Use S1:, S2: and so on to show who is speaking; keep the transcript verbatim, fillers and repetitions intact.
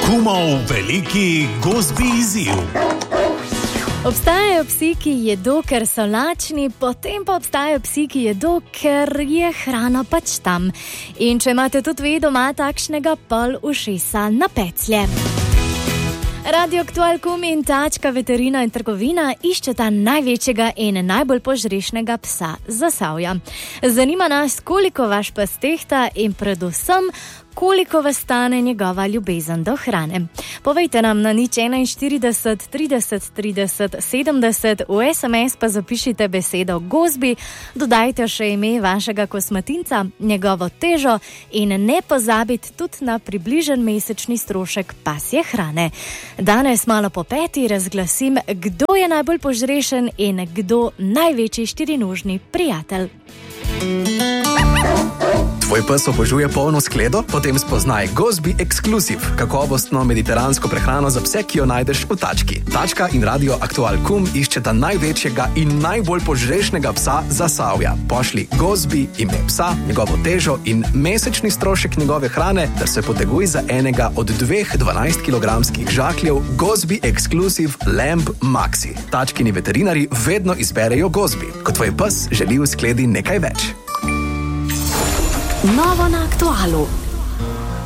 S1: Kumov veliki gozbi izziv.
S2: Obstajajo psi, ki jedo, ker so lačni, potem pa obstajajo psi, ki jedo, ker je hrana pač tam. In če imate tudi vi doma takšnega, pol ušesa na peclje. Radio Aktual Kum in Tačka veterina in trgovina iščeta največjega in najbolj požrešnega psa Zasavja. Zanima nas, koliko vaš pes tehta in predvsem, koliko vas stane njegova ljubezen do hrane. Povejte nam na nič enainštirideset trideset trideset sedemdeset, v es em es pa zapišite besedo gozbi, dodajte še ime vašega kosmatinca, njegovo težo in ne pozabite tudi na približen mesečni strošek pasje hrane. Danes malo po peti razglasim, kdo je najbolj požrešen in kdo največji štirinožni prijatelj.
S3: Tvoj pes obožuje polno skledo? Potem spoznaj Gozbi Exclusive, kakovostno mediteransko prehrano za pse, ki jo najdeš v Tački. Tačka in Radio Aktual Kum iščeta največjega in najbolj požrešnega psa Zasavja. Pošli Gozbi, ime psa, njegovo težo in mesečni strošek njegove hrane, ter se poteguj za enega od dveh dvanajstkilogramskih žakljev Gozbi Exclusive Lamb Maxi. Tačkini veterinari vedno izberejo Gozbi, ko tvoj pes želi v skledi nekaj več.
S4: Novo na Aktualu.